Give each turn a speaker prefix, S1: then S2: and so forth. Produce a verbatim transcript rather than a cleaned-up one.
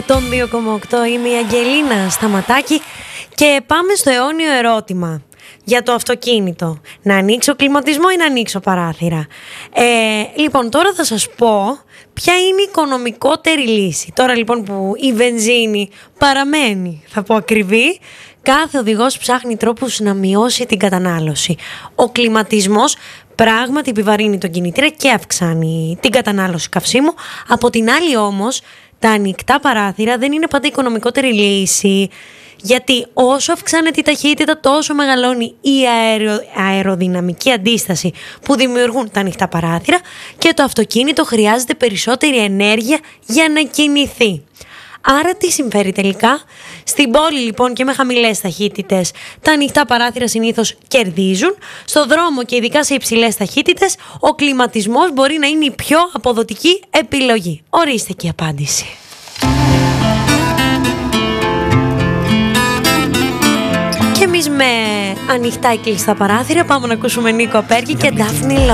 S1: Τον δύο κόμμα οκτώ είμαι η Αγγελίνα Σταματάκη και πάμε στο αιώνιο ερώτημα για το αυτοκίνητο. Να ανοίξω κλιματισμό ή να ανοίξω παράθυρα? Ε, λοιπόν, τώρα θα σας πω ποια είναι η οικονομικότερη λύση. Τώρα λοιπόν που η βενζίνη παραμένει, θα πω ακριβή, κάθε οδηγός ψάχνει τρόπους να μειώσει την κατανάλωση. Ο κλιματισμός πράγματι επιβαρύνει τον κινητήρα και αυξάνει την κατανάλωση καυσίμου. Από την άλλη όμως, τα ανοιχτά παράθυρα δεν είναι πάντα η οικονομικότερη λύση. Γιατί όσο αυξάνεται η ταχύτητα, τόσο μεγαλώνει η αερο, αεροδυναμική αντίσταση που δημιουργούν τα ανοιχτά παράθυρα και το αυτοκίνητο χρειάζεται περισσότερη ενέργεια για να κινηθεί. Άρα τι συμφέρει τελικά? Στην πόλη λοιπόν και με χαμηλές ταχύτητες τα ανοιχτά παράθυρα συνήθως κερδίζουν. Στο δρόμο και ειδικά σε υψηλές ταχύτητες ο κλιματισμός μπορεί να είναι η πιο αποδοτική επιλογή. Ορίστε και η απάντηση. Και εμείς με ανοιχτά ή κλειστά παράθυρα πάμε να ακούσουμε Νίκο Απέργη και Ντάφνη Λό.